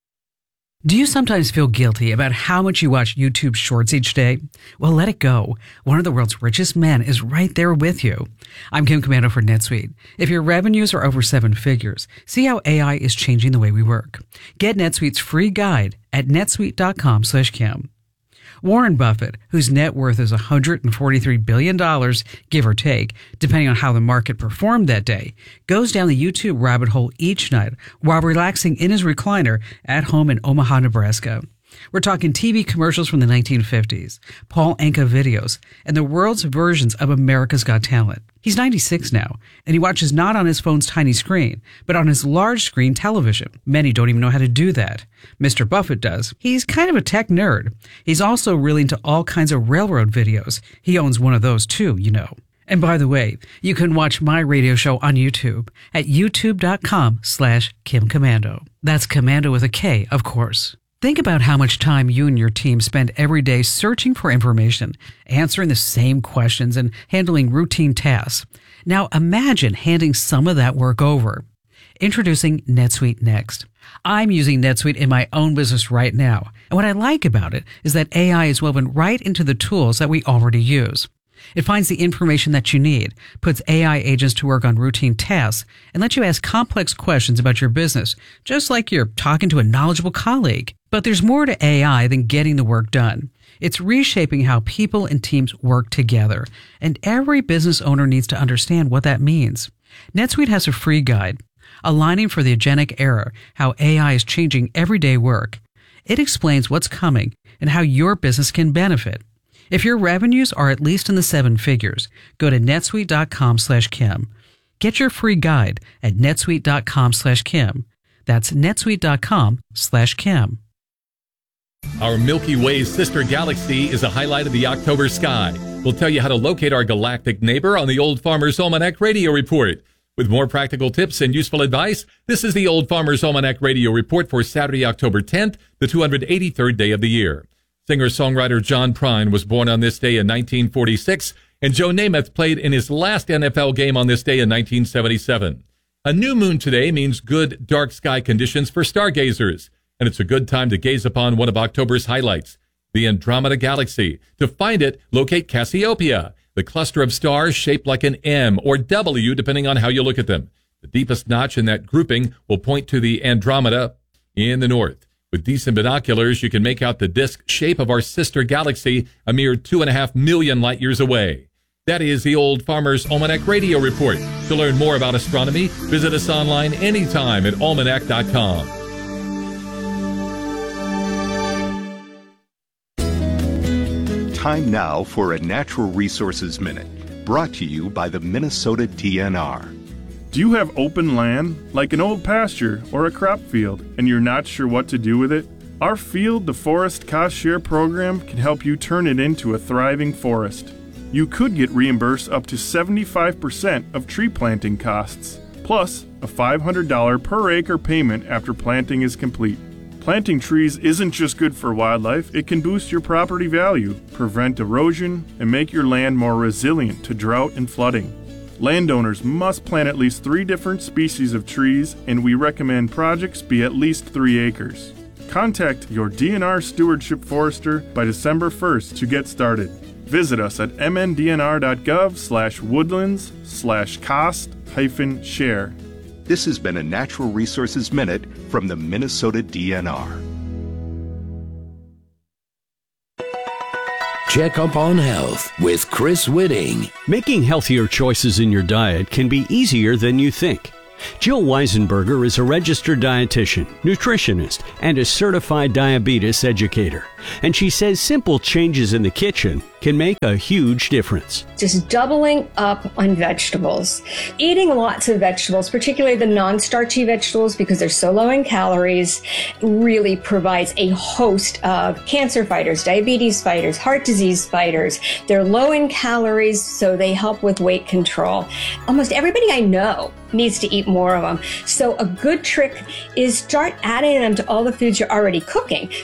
Do you sometimes feel guilty about how much you watch YouTube Shorts each day? Well, let it go. One of the world's richest men is right there with you. I'm Kim Komando for NetSuite. If your revenues are over seven figures, see how A I is changing the way we work. Get NetSuite's free guide at netsuite dot com slash Kim. Warren Buffett, whose net worth is one hundred forty-three billion dollars, give or take, depending on how the market performed that day, goes down the YouTube rabbit hole each night while relaxing in his recliner at home in Omaha, Nebraska. We're talking T V commercials from the nineteen fifties, Paul Anka videos, and the world's versions of America's Got Talent. He's ninety-six now, and he watches not on his phone's tiny screen, but on his large screen television. Many don't even know how to do that. Mister Buffett does. He's kind of a tech nerd. He's also really into all kinds of railroad videos. He owns one of those too, you know. And by the way, you can watch my radio show on YouTube at youtube dot com slash Kim Komando. That's Komando with a K, of course. Think about how much time you and your team spend every day searching for information, answering the same questions, and handling routine tasks. Now imagine handing some of that work over. Introducing NetSuite Next. I'm using NetSuite in my own business right now, and what I like about it is that A I is woven right into the tools that we already use. It finds the information that you need, puts A I agents to work on routine tasks, and lets you ask complex questions about your business, just like you're talking to a knowledgeable colleague. But there's more to A I than getting the work done. It's reshaping how people and teams work together, and every business owner needs to understand what that means. NetSuite has a free guide, Aligning for the Agentic Era, How A I is Changing Everyday Work. It explains what's coming and how your business can benefit. If your revenues are at least in the seven figures, go to netsuite dot com slash Kim. Get your free guide at netsuite dot com slash Kim. That's netsuite dot com slash Kim. Our Milky Way's sister galaxy is a highlight of the October sky. We'll tell you how to locate our galactic neighbor on the Old Farmer's Almanac Radio Report. With more practical tips and useful advice, this is the Old Farmer's Almanac Radio Report for Saturday, October tenth, the two hundred eighty-third day of the year. Singer-songwriter John Prine was born on this day in nineteen forty-six, and Joe Namath played in his last N F L game on this day in nineteen seventy-seven. A new moon today means good dark sky conditions for stargazers, and it's a good time to gaze upon one of October's highlights, the Andromeda Galaxy. To find it, locate Cassiopeia, the cluster of stars shaped like an M or W depending on how you look at them. The deepest notch in that grouping will point to the Andromeda in the north. With decent binoculars, you can make out the disk shape of our sister galaxy a mere two and a half million light years away. That is the Old Farmer's Almanac Radio Report. To learn more about astronomy, visit us online anytime at almanac dot com. Time now for a Natural Resources Minute, brought to you by the Minnesota D N R. Do you have open land, like an old pasture or a crop field, and you're not sure what to do with it? Our Field to Forest Cost Share program can help you turn it into a thriving forest. You could get reimbursed up to seventy-five percent of tree planting costs, plus a five hundred dollars per acre payment after planting is complete. Planting trees isn't just good for wildlife, it can boost your property value, prevent erosion, and make your land more resilient to drought and flooding. Landowners must plant at least three different species of trees, and we recommend projects be at least three acres. Contact your D N R Stewardship Forester by December first to get started. Visit us at m n d n r dot gov slash woodlands slash cost hyphen share. This has been a Natural Resources Minute from the Minnesota D N R. Check up on health with Chris Whitting. Making healthier choices in your diet can be easier than you think. Jill Weisenberger is a registered dietitian, nutritionist, and a certified diabetes educator. And she says simple changes in the kitchen can make a huge difference. Just doubling up on vegetables. Eating lots of vegetables, particularly the non-starchy vegetables because they're so low in calories, really provides a host of cancer fighters, diabetes fighters, heart disease fighters. They're low in calories, so they help with weight control. Almost everybody I know needs to eat more of them. So a good trick is start adding them to all the foods you're already cooking.